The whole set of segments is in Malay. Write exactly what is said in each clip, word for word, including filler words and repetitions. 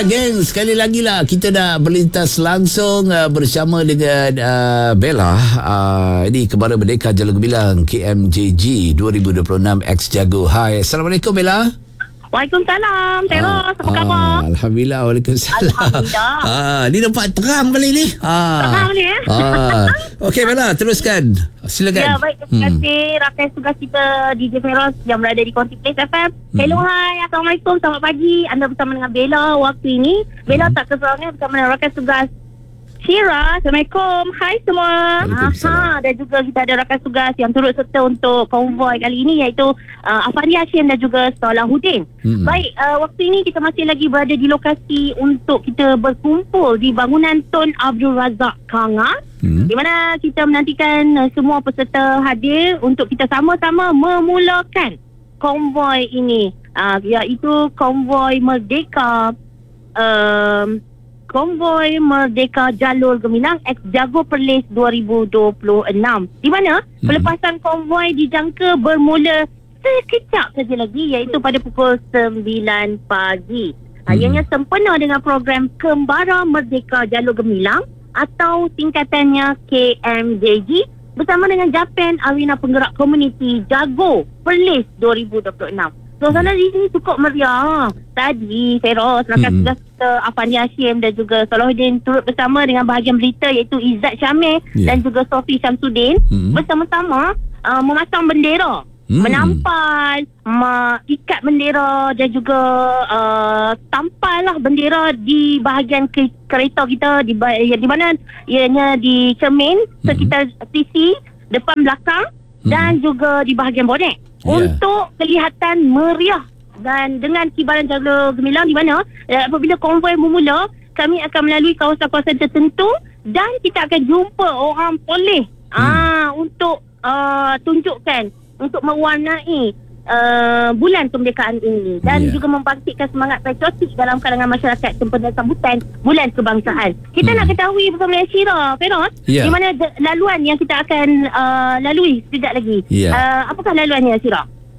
geng, sekali lagi lah kita dah berlintas langsung uh, bersama dengan uh, Bella. Uh, ini Kembara Merdeka Jalur Gemilang K M J G dua ribu dua puluh enam X Jago. Hai, Assalamualaikum Bella. Waalaikumsalam. Teros, apa ah, khabar? Alhamdulillah. Waalaikumsalam. Alhamdulillah. Ah, ni nampak terang balik ni. Ah. Terang ni ya. Ah. Okey Bella, teruskan. Silakan. Ya, baik. Terima kasih hmm. rakan tugas kita D J Feroz yang berada di Konti Place F M. Hmm. Hello, hai. Assalamualaikum. Selamat pagi. Anda bersama dengan Bella waktu ini. Bella hmm. tak keserangan bersama dengan rakan tugas Syira. Assalamualaikum. Hai semua. Aha, dan juga kita ada rakan tugas yang turut serta untuk konvoi kali ini iaitu uh, Afandi Hashim dan juga Salahuddin. Hmm. Baik, uh, waktu ini kita masih lagi berada di lokasi untuk kita berkumpul di bangunan Tun Abdul Razak Kanga. Hmm. Di mana kita menantikan uh, semua peserta hadir untuk kita sama-sama memulakan konvoi ini. Uh, iaitu konvoi Merdeka um, Konvoi Merdeka Jalur Gemilang X Jago Perlis dua ribu dua puluh enam. Di mana hmm. pelepasan konvoi dijangka bermula sekejap saja lagi iaitu pada pukul sembilan pagi. Hmm. Ianya sempena dengan program Kembara Merdeka Jalur Gemilang atau tingkatannya K M J G bersama dengan Japan Arena Penggerak Komuniti Jago Perlis dua ribu dua puluh enam. Suasana di sini cukup meriah. Tadi Feroz, rakan hmm. tugas kita Afandi Hashim dan juga Salahuddin turut bersama dengan bahagian berita iaitu Izzat Syamil yeah. dan juga Sofi Syamsuddin hmm. bersama-sama uh, memasang bendera, hmm. menampal, me- ikat bendera dan juga uh, tampal lah bendera di bahagian ke- kereta kita di, ba- di mana ianya di cermin hmm. sekitar sisi depan belakang hmm. dan juga di bahagian bonet. Yeah. Untuk kelihatan meriah dan dengan kibaran jalur gemilang di mana eh, apabila konvoi bermula kami akan melalui kawasan-kawasan tertentu dan kita akan jumpa orang polis hmm. ah untuk uh, tunjukkan untuk mewarnai uh, bulan kemerdekaan ini dan yeah. juga membangkitkan semangat patriotik dalam kalangan masyarakat sempena sambutan bulan kebangsaan. Kita hmm. nak ketahui bersama dengan Syira, Feroz, yeah. di mana de- laluan yang kita akan uh, lalui sekejap lagi. Yeah. Uh, apakah laluannya, Syira?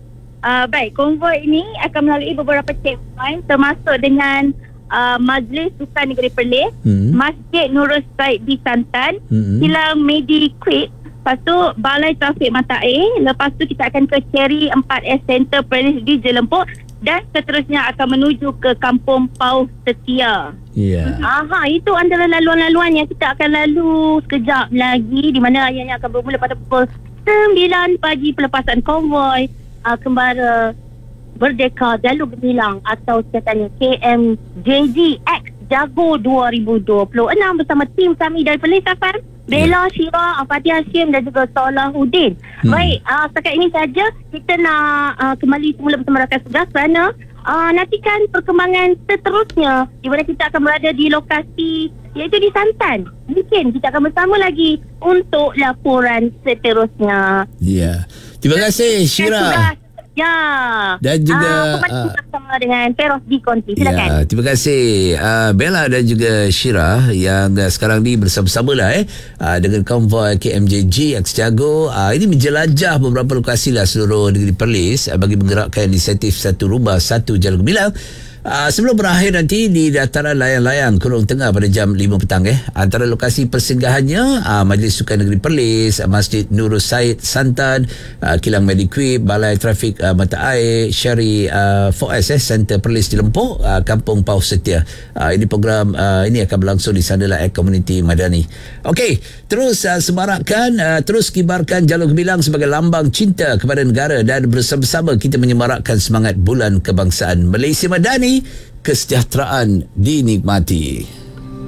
Uh, baik, konvoi ini akan melalui beberapa checkpoint termasuk dengan uh, Majlis Sukan Negeri Perlis, hmm. Masjid Nurul Said di Santan, hmm. Kilang Mediquip, lepas tu Balai Trafik Mata Air, lepas tu kita akan ke Cherry empat S Center Perlis di Jelempuk dan seterusnya akan menuju ke Kampung Pauh Setia. Ya. Yeah. Aha, itu antara laluan-laluan yang kita akan lalu sekejap lagi di mana ianya akan bermula pada pukul sembilan pagi pelepasan konvoi uh, Kembara Merdeka Jalur Gemilang atau singkatannya K M J G X Jago dua ribu dua puluh enam bersama tim kami dari Perlis F M, Bella, Syira, Afandi Hashim dan juga Salahuddin. Hmm. Baik, uh, setakat ini saja kita nak uh, kembali semula bersama rakan tugas kerana uh, nantikan perkembangan seterusnya di mana kita akan berada di lokasi iaitu di Santan. Mungkin kita akan bersama lagi untuk laporan seterusnya. Ya. Terima kasih Syira. Ya. Dan juga uh, bersama dengan Feroz di Konti. Silakan. Ya, terima kasih uh, Bella dan juga Syira yang uh, sekarang ni bersama-sama lah eh uh, dengan konvoi K M J G X Jago. Uh, ini menjelajah beberapa lokasi lah seluruh negeri Perlis uh, bagi menggerakkan inisiatif Satu Rumah Satu Jalur Gemilang. Uh, sebelum berakhir nanti di dataran layang-layang Kurung Tengah pada jam lima petang eh. Antara lokasi persinggahannya uh, Majlis Sukan Negeri Perlis, uh, Masjid Nurul Said Santan, uh, Kilang Mediquip, Balai Trafik uh, Mata Air, Syari uh, empat S eh, Center Perlis di Lempuk, uh, Kampung Pauh Setia. Uh, ini program uh, ini akan berlangsung di Sanalah Air Komuniti Madani. Okey, terus uh, semarakkan, uh, terus kibarkan Jalur Gemilang sebagai lambang cinta kepada negara dan bersama-sama kita menyemarakkan semangat bulan kebangsaan Malaysia Madani. Kesejahteraan dinikmati.